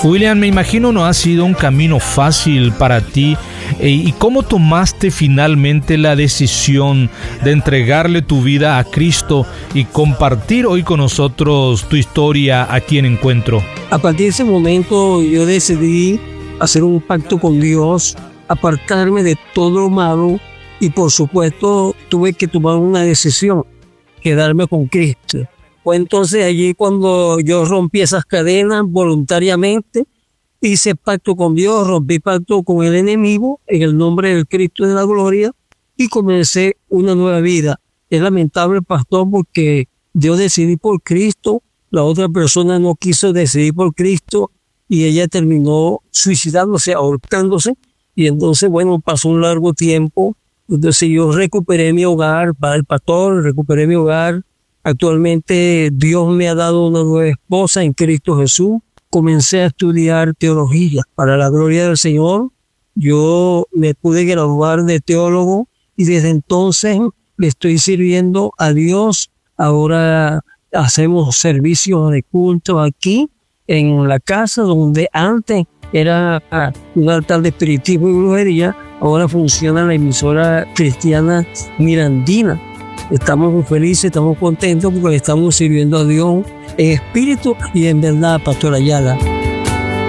William, me imagino no ha sido un camino fácil para ti. ¿Y cómo tomaste finalmente la decisión de entregarle tu vida a Cristo y compartir hoy con nosotros tu historia aquí en Encuentro? A partir de ese momento yo decidí hacer un pacto con Dios, apartarme de todo lo malo y por supuesto tuve que tomar una decisión, quedarme con Cristo. Fue entonces allí cuando yo rompí esas cadenas voluntariamente, hice pacto con Dios, rompí pacto con el enemigo en el nombre del Cristo de la gloria y comencé una nueva vida. Es lamentable, pastor, porque yo decidí por Cristo, la otra persona no quiso decidir por Cristo y ella terminó suicidándose, ahorcándose. Y entonces, bueno, pasó un largo tiempo. Entonces yo recuperé mi hogar, para el pastor, recuperé mi hogar. Actualmente Dios me ha dado una nueva esposa en Cristo Jesús. Comencé a estudiar teología para la gloria del Señor. Yo me pude graduar de teólogo y desde entonces le estoy sirviendo a Dios. Ahora hacemos servicios de culto aquí en la casa donde antes era un altar de espiritismo y brujería. Ahora funciona la emisora cristiana Mirandina. Estamos muy felices, estamos contentos porque estamos sirviendo a Dios en espíritu y en verdad, Pastor Ayala.